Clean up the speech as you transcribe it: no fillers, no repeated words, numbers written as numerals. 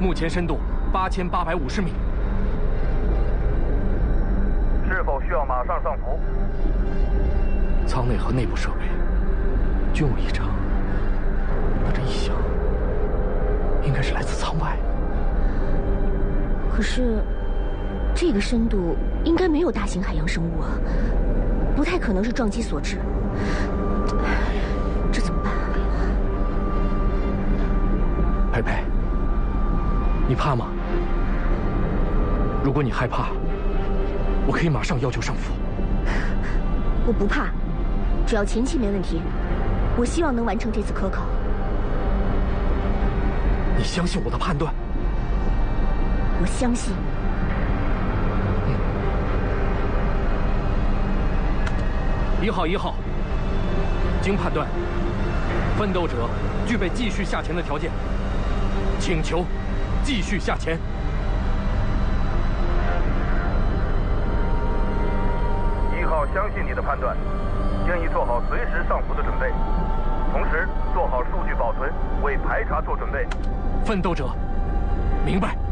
目前深度8850米。 是否需要马上上浮？ 舱内和内部设备均无异常，那这异响应该是来自舱外。 可是，这个深度应该没有大型海洋生物啊，不太可能是撞击所致。这怎么办啊？ 佩佩，你怕吗？如果你害怕，我可以马上要求上浮。 我不怕，只要前期没问题，我希望能完成这次科考。 你相信我的判断？ 我相信。 1号1号，经判断，奋斗者具备继续下潜的条件，请求继续下潜。 1号相信你的判断，建议做好随时上浮的准备，同时做好数据保存，为排查做准备。 奋斗者，明白。